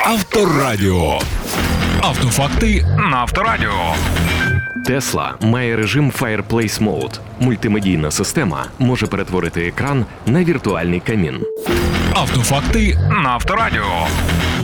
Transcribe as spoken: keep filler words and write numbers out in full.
Авторадіо. Автофакти на Авторадіо. Tesla має режим Fireplace Mode. Мультимедійна система може перетворити екран на віртуальний камін. Автофакти на Авторадіо.